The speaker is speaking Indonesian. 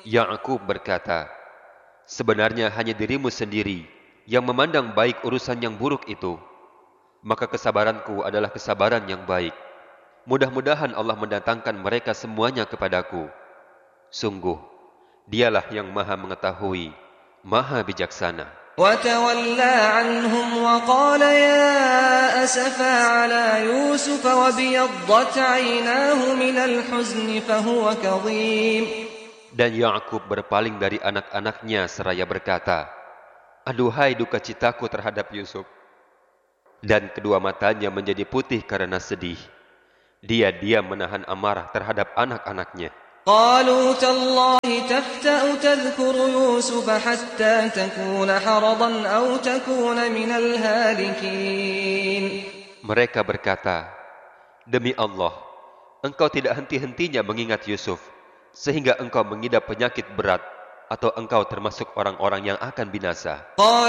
Ya'qub berkata, sebenarnya hanya dirimu sendiri yang memandang baik urusan yang buruk itu. Maka kesabaranku adalah kesabaran yang baik. Mudah-mudahan Allah mendatangkan mereka semuanya kepadaku. Sungguh, dialah yang maha mengetahui, maha bijaksana. وتولى عنهم وقال يا أسفا على يوسف وابيضت عيناه من الحزن فهو كظيم. Dan Ya'qub berpaling dari anak-anaknya seraya berkata, aduhai duka citaku terhadap Yusuf. Dan kedua matanya menjadi putih karena sedih. Dia diam menahan amarah terhadap anak-anaknya. قالوا تالله تفتأ تذكر يوسف حتى تكون حرضا أو تكون من الهالكين. Mereka berkata, demi Allah, engkau tidak henti-hentinya mengingat Yusuf, sehingga engkau mengidap penyakit berat, atau engkau termasuk orang-orang yang akan binasa.